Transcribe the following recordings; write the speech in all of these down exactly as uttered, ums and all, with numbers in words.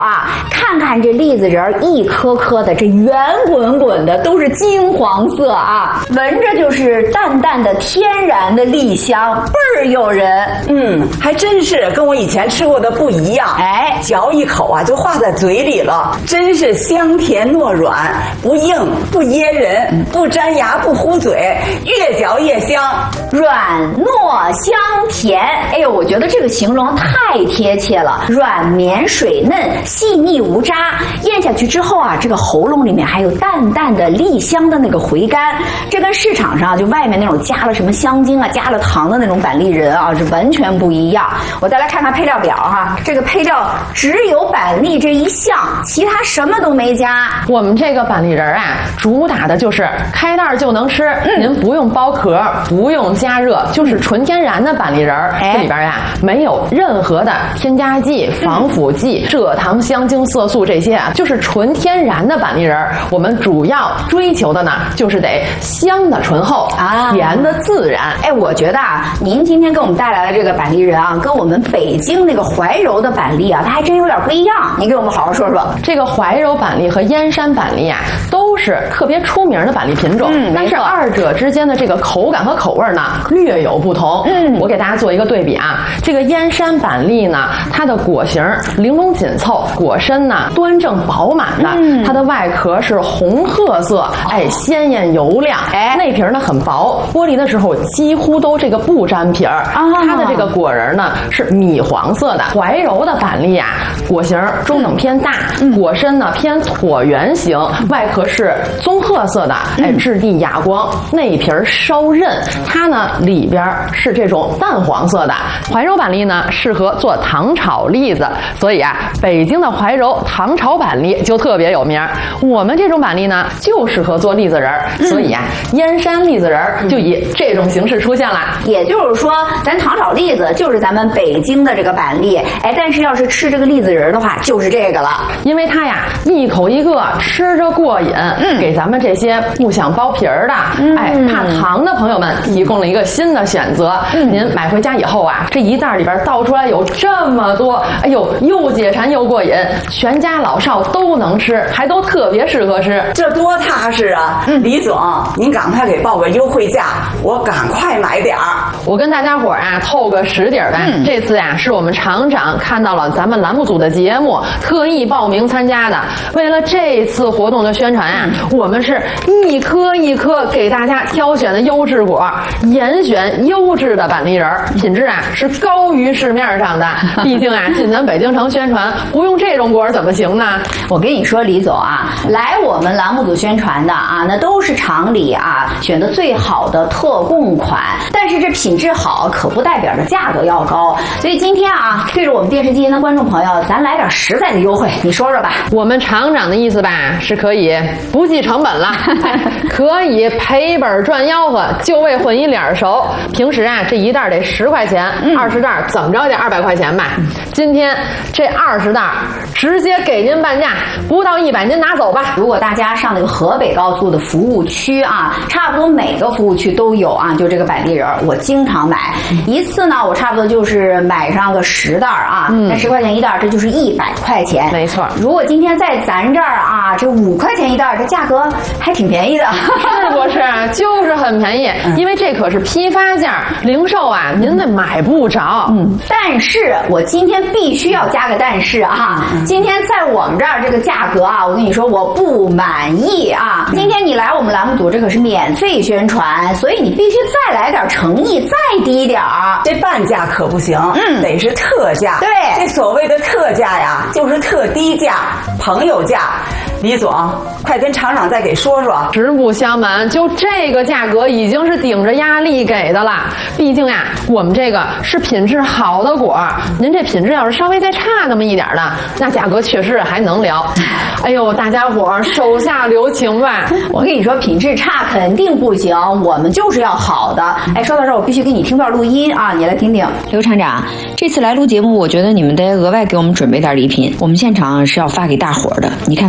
啊，看看这栗子仁儿一颗颗的，这圆滚滚的，都是金黄色啊，闻着就是淡淡的天然的栗香，倍儿诱人。 嗯，还真是跟我以前吃过的不一样。 哎， 嚼一口啊就化在嘴里了，真是香甜糯软，不硬不噎人，不粘牙不糊嘴，越嚼越香， 软糯香甜。哎呦，我觉得这个形容太贴切了，软绵水嫩。细腻无渣，咽下去之后啊，这个喉咙里面还有淡淡的栗香的那个回甘，这跟市场上就外面那种加了什么香精啊、加了糖的那种板栗仁啊，是完全不一样。我再来看看配料表哈，这个配料只有板栗这一项，其他什么都没加。 我们这个板栗仁啊，主打的就是开袋就能吃，嗯、您不用剥壳，不用加热，就是纯天然的板栗仁。哎、这里边呀、啊、没有任何的添加剂、防腐剂、蔗糖、香精、色素这些啊，就是纯天然的板栗仁。我们主要追求的呢，就是得香的醇厚啊，甜的自然。 哎，我觉得啊，您今天给我们带来的这个板栗仁啊，跟我们北京那个怀柔的板栗啊，它还真有点不一样。你给我们好好说说。 这个怀柔板栗和燕山板栗啊，都是特别出名的板栗品种， 嗯， 但是二者之间的这个口感和口味呢，略有不同。嗯，我给大家做一个对比啊，这个燕山板栗呢，它的果形玲珑紧凑，果身呢端正饱满的，嗯、它的外壳是红褐色，哎，鲜艳油亮，哎，内皮呢很薄，剥离的时候几乎都这个不粘皮儿。啊，它的这个果仁呢是米黄色的。怀柔的板栗啊，果形中等偏大，嗯、果身呢偏椭圆形，外壳是棕褐色的，哎，质地哑光，内皮稍韧，它呢里边是这种淡黄色的。怀柔板栗呢适合做糖炒栗子，所以啊，北京的怀柔糖炒板栗就特别有名。我们这种板栗呢就适合做栗子仁儿，嗯、所以啊，燕山栗子仁儿就以这种形式出现了。 也就是说，咱糖炒栗子就是咱们北京的这个板栗，哎，但是要是吃这个栗子仁儿的话，就是这个了， 因为它呀一口一个，吃着过瘾，嗯，给咱们这些不想剥皮儿的，嗯、哎，怕糖的朋友们提供了一个新的选择。嗯、您买回家以后啊，这一袋里边倒出来有这么多，哎呦，又解馋又过瘾，全家老少都能吃，还都特别适合吃， 这多踏实啊！嗯，李总，您赶快给报个优惠价，我赶快买点儿。 我跟大家伙啊透个实底儿吧。嗯、这次呀、啊、是我们厂长看到了咱们栏目组的节目，特意报名参加的。为了这次活动的宣传啊，嗯、我们是一颗一颗给大家挑选的优质果，严选优质的板栗仁，品质啊是高于市面上的。毕竟啊，进咱北京城宣传，不用这种果怎么行呢？ 我跟你说，李总啊，来我们栏目组宣传的啊，那都是厂里啊选的最好的特供款。但是这品质好，可不代表着价格要高。所以今天啊，对着我们电视机前的观众朋友，咱来点实在的优惠，你说说吧。 我们厂长的意思吧，是可以不计成本了，可以赔本赚吆喝，就为混一脸熟。平时啊，这一袋得十块钱，二十袋怎么着得二百块钱吧。今天这二十袋直接给您半价，不到一百您拿走吧。 如果大家上那个河北高速的服务区啊，差不多每个服务区都有啊，就这个板栗仁，我经常买，一次呢我差不多就是买上个十袋啊，那十块钱一袋，这就是一百块钱。 没错。 如果今天在咱这儿啊，这五块钱一袋，这价格还挺便宜的。 是不是？就是很便宜，因为这可是批发价，零售啊您得买不着。 嗯，但是我今天必须要加个但是啊，今天在我们这儿这个价格啊，我跟你说我不满意啊。今天你来我们栏目组，这可是免费宣传，所以你必须再来点诚意，再低点儿。 这半价可不行，嗯，得是特价。 对， 这所谓的特价呀，就是特低价、朋友价。李总，快跟厂长再给说说。 实不相瞒，就这个价格已经是顶着压力给的了。毕竟呀，我们这个是品质好的果，您这品质要是稍微再差那么一点的，那价格确实还能聊。哎呦，大家伙儿手下留情吧。 我跟你说，品质差肯定不行，我们就是要好的。哎，说到这儿，我必须给你听段录音啊，你来听听。刘厂长，这次来录节目，我觉得你们得额外给我们准备点礼品，我们现场是要发给大伙儿的，你看看能给多少？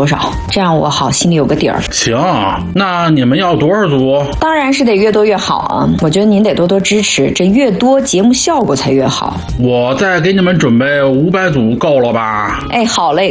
多少，这样我好心里有个底儿。 行，那你们要多少组？ 当然是得越多越好啊！我觉得您得多多支持，这越多节目效果才越好。 我再给你们准备五百组够了吧？ 哎，好嘞。